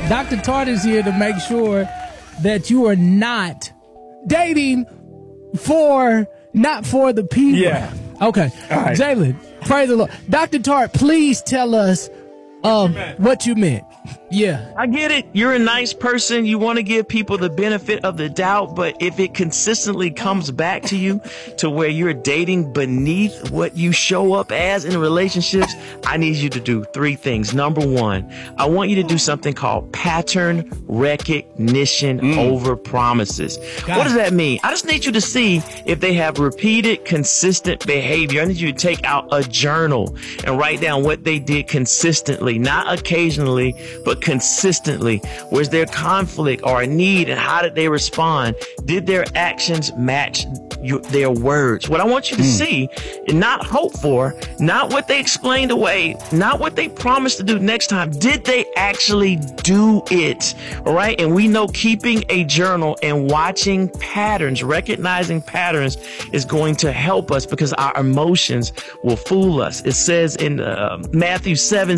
Dr. Tart is here to make sure that you are not dating not for the P word. Yeah. Okay. All right. Jalen, praise the Lord. Dr. Tart, please tell us what you meant. Yeah. I get it. You're a nice person. You want to give people the benefit of the doubt. But if it consistently comes back to you to where you're dating beneath what you show up as in relationships, I need you to do 3 things. Number 1, I want you to do something called pattern recognition over promises. What does that mean? I just need you to see if they have repeated, consistent behavior. I need you to take out a journal and write down what they did consistently, not occasionally, but consistently. Was there conflict or a need, and how did they respond? Did their actions match their words? What I want you to see and not hope for, not what they explained away, not what they promised to do next time. Did they actually do it? All right. And we know keeping a journal and watching patterns, recognizing patterns is going to help us because our emotions will fool us. It says in Matthew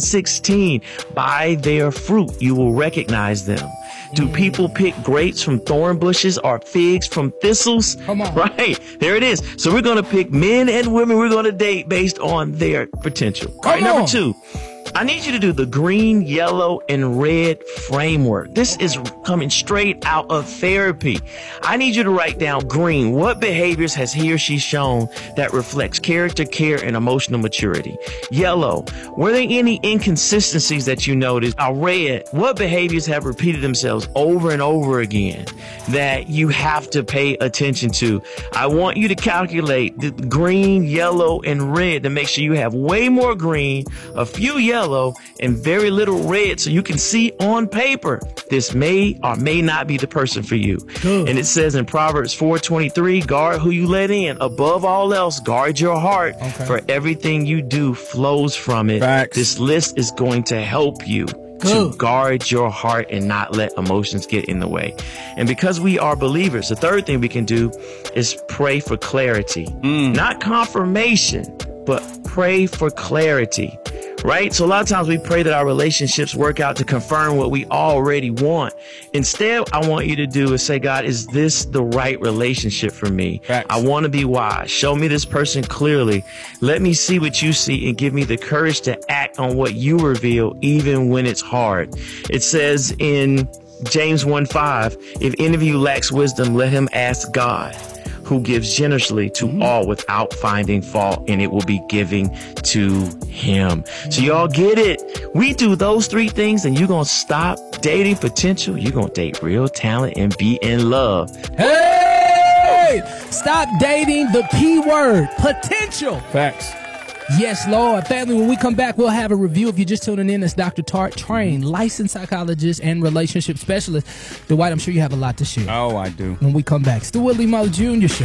7:16, by their fruit you will recognize them. Do people pick grapes from thorn bushes or figs from thistles? Come on. Right. There it is. So we're going to pick men and women we're going to date based on their potential. All right. Number 2. I need you to do the green, yellow, and red framework. This is coming straight out of therapy. I need you to write down green. What behaviors has he or she shown that reflects character, care, and emotional maturity? Yellow. Were there any inconsistencies that you noticed? Red. What behaviors have repeated themselves over and over again that you have to pay attention to? I want you to calculate the green, yellow, and red to make sure you have way more green, a few yellow, and very little red, so you can see on paper this may or may not be the person for you. Good. And it says in Proverbs 4:23, guard who you let in. Above all else, guard your heart, for everything you do flows from it. Facts. This list is going to help you to guard your heart and not let emotions get in the way. And because we are believers, the third thing we can do is pray for clarity. Not confirmation, but pray for clarity. Right? So a lot of times we pray that our relationships work out to confirm what we already want. Instead, I want you to do is say, God, is this the right relationship for me? Facts. I want to be wise. Show me this person clearly. Let me see what you see and give me the courage to act on what you reveal, even when it's hard. It says in James 1:5, if any of you lacks wisdom, let him ask God, who gives generously to all without finding fault, and it will be giving to him. So y'all get it. We do those 3 things and you're going to stop dating potential. You're going to date real talent and be in love. Hey! Stop dating the P word, potential. Facts. Yes, Lord. Family, when we come back, we'll have a review. If you're just tuning in, it's Dr. Tart, trained, licensed psychologist and relationship specialist. Dwight, I'm sure you have a lot to share. Oh, I do. When we come back, Stu Willie Mo Jr. Show.